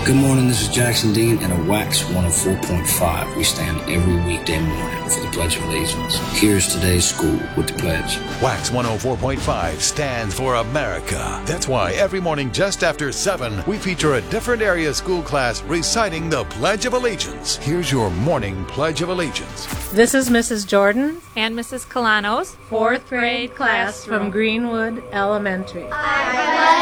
Good morning, this is Jackson Dean and a Wax 104.5. We stand every weekday morning for the Pledge of Allegiance. Here's today's school with the pledge. Wax 104.5 stands for America. That's why every morning just after 7, we feature a different area school class reciting the Pledge of Allegiance. Here's your morning Pledge of Allegiance. This is Mrs. Jordan and Mrs. Colanos, fourth grade class from Greenwood Elementary.